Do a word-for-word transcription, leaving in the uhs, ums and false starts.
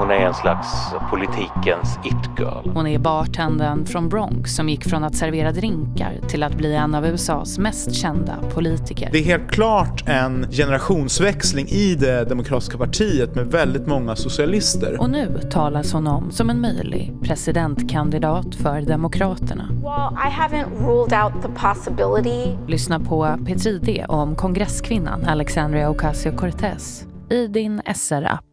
Hon är en slags politikens it-girl. Hon är bartendern från Bronx som gick från att servera drinkar till att bli en av U S A:s mest kända politiker. Det är helt klart en generationsväxling i det demokratiska partiet med väldigt många socialister. Och nu talas hon om som en möjlig presidentkandidat för Demokraterna. Well, I haven't ruled out the possibility. Lyssna på P tre D om kongresskvinnan Alexandria Ocasio-Cortez i din S R-app.